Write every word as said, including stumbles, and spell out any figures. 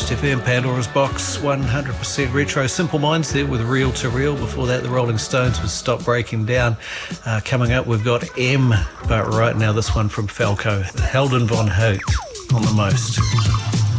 Coast F M, Pandora's Box, one hundred percent retro. Simple Minds there with Reel to Reel. Before that, the Rolling Stones with Stop Breaking Down. Uh, coming up, we've got M, but right now this one from Falco, Helden von Hout on The Most.